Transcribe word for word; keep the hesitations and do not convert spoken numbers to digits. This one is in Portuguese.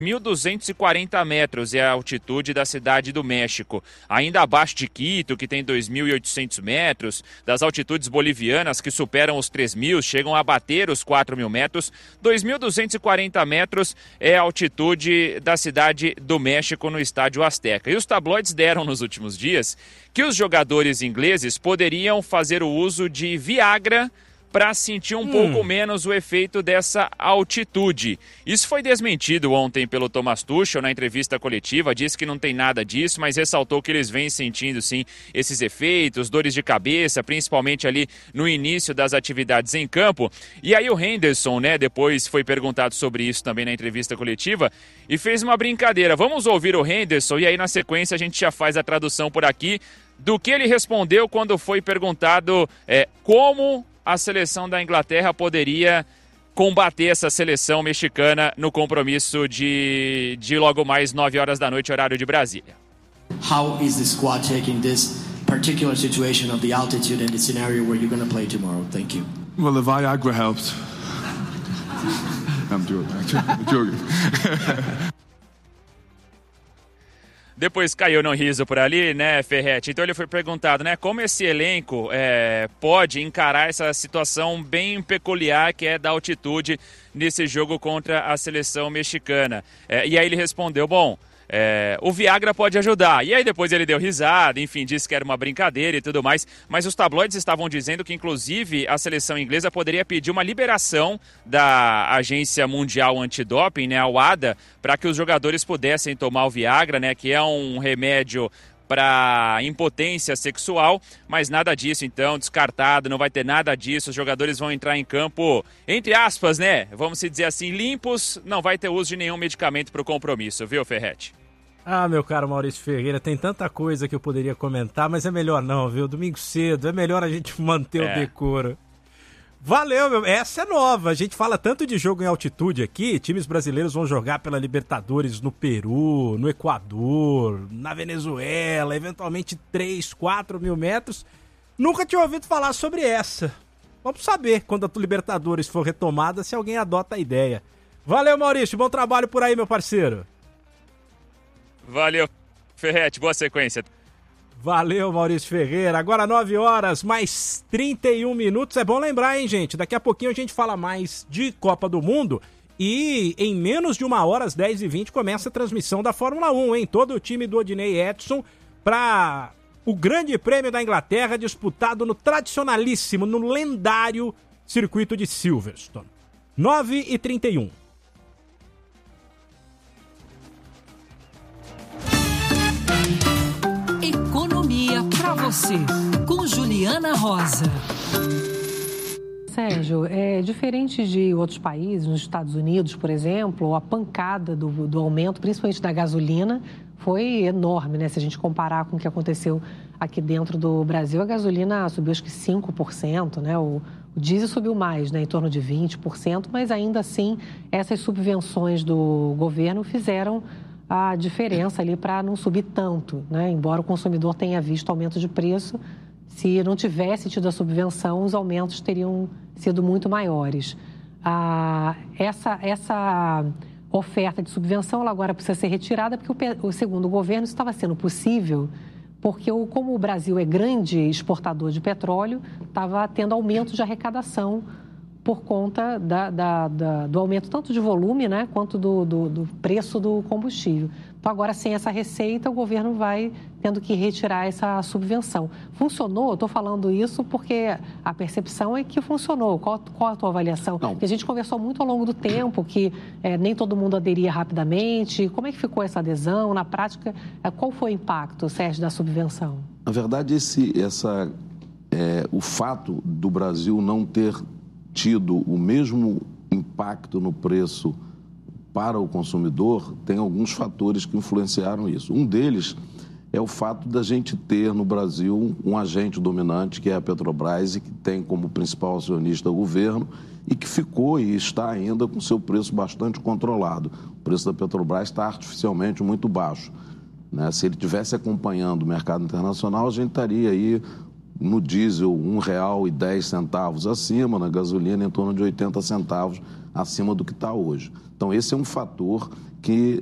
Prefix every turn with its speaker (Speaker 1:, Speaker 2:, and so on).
Speaker 1: mil duzentos e quarenta metros é a altitude da Cidade do México, ainda abaixo de Quito, que tem dois mil e oitocentos metros, das altitudes bolivianas que superam os três mil, chegam a bater os quatro mil metros, dois mil duzentos e quarenta metros é a altitude da Cidade do México no Estádio Azteca. E os tabloides deram nos últimos dias que os jogadores ingleses poderiam fazer o uso de Viagra para sentir um hum. pouco menos o efeito dessa altitude. Isso foi desmentido ontem pelo Thomas Tuchel na entrevista coletiva, disse que não tem nada disso, mas ressaltou que eles vêm sentindo sim esses efeitos, dores de cabeça, principalmente ali no início das atividades em campo. E aí o Henderson, né, depois foi perguntado sobre isso também na entrevista coletiva e fez uma brincadeira. Vamos ouvir o Henderson e aí na sequência a gente já faz a tradução por aqui do que ele respondeu quando foi perguntado é, como a seleção da Inglaterra poderia combater essa seleção mexicana no compromisso de, de logo mais nove horas da noite, horário de Brasília.
Speaker 2: How is the squad taking this particular situation of the altitude and the scenario where you're going to play tomorrow? Thank you.
Speaker 3: Well, the Viagra helped. I'm joking. I'm joking.
Speaker 1: Depois caiu no riso por ali, né, Ferretti? Então ele foi perguntado, né, como esse elenco é, pode encarar essa situação bem peculiar que é da altitude nesse jogo contra a seleção mexicana. É, e aí ele respondeu, bom, é, o Viagra pode ajudar. E aí depois ele deu risada, enfim, disse que era uma brincadeira e tudo mais. Mas os tabloides estavam dizendo que, inclusive, a seleção inglesa poderia pedir uma liberação da Agência Mundial Antidoping, né, a WADA, para que os jogadores pudessem tomar o Viagra, né, que é um remédio para impotência sexual, mas nada disso, então, descartado, não vai ter nada disso, os jogadores vão entrar em campo, entre aspas, né, vamos dizer assim, limpos, não vai ter uso de nenhum medicamento para o compromisso, viu, Ferretti?
Speaker 4: Ah, meu caro Maurício Ferreira, tem tanta coisa que eu poderia comentar, mas é melhor não, viu? Domingo cedo, é melhor a gente manter é. o decoro. Valeu, meu. Essa é nova. A gente fala tanto de jogo em altitude aqui, times brasileiros vão jogar pela Libertadores no Peru, no Equador, na Venezuela, eventualmente três, quatro mil metros. Nunca tinha ouvido falar sobre essa. Vamos saber, quando a Libertadores for retomada, se alguém adota a ideia. Valeu, Maurício. Bom trabalho por aí, meu parceiro.
Speaker 1: Valeu, Ferretti. Boa sequência.
Speaker 4: Valeu, Maurício Ferreira. Agora nove horas, mais trinta e um minutos. É bom lembrar, hein, gente? Daqui a pouquinho a gente fala mais de Copa do Mundo. E em menos de uma hora, às dez e vinte, começa a transmissão da Fórmula um, hein? Todo o time do Odinei Edson para o Grande Prêmio da Inglaterra, disputado no tradicionalíssimo, no lendário circuito de Silverstone. nove e trinta e um.
Speaker 5: Economia para você, com Juliana Rosa.
Speaker 6: Sérgio, é diferente de outros países, nos Estados Unidos, por exemplo, a pancada do, do aumento, principalmente da gasolina, foi enorme, né? Se a gente comparar com o que aconteceu aqui dentro do Brasil, a gasolina subiu acho que cinco por cento, né? O, o diesel subiu mais, né? Em torno de vinte por cento, mas ainda assim, essas subvenções do governo fizeram a diferença ali para não subir tanto, né? Embora o consumidor tenha visto aumento de preço, se não tivesse tido a subvenção, os aumentos teriam sido muito maiores. Ah, essa, essa oferta de subvenção ela agora precisa ser retirada, porque, o, o, segundo o governo, isso estava sendo possível, porque o, como o Brasil é grande exportador de petróleo, estava tendo aumento de arrecadação por conta da, da, da, do aumento tanto de volume, né, quanto do, do, do preço do combustível. Então, agora, sem essa receita, o governo vai tendo que retirar essa subvenção. Funcionou? Estou falando isso porque a percepção é que funcionou. Qual, qual a tua avaliação? Não. Porque a gente conversou muito ao longo do tempo que é, nem todo mundo aderia rapidamente. Como é que ficou essa adesão? Na prática, é, qual foi o impacto, Sérgio, da subvenção?
Speaker 7: Na verdade, esse, essa, é, o fato do Brasil não ter tido o mesmo impacto no preço para o consumidor, tem alguns fatores que influenciaram isso. Um deles é o fato da gente ter no Brasil um agente dominante, que é a Petrobras, e que tem como principal acionista o governo, e que ficou e está ainda com seu preço bastante controlado. O preço da Petrobras está artificialmente muito baixo, né? Se ele estivesse acompanhando o mercado internacional, a gente estaria aí no diesel um real e dez centavos acima, na gasolina em torno de oitenta centavos acima do que está hoje. Então, esse é um fator que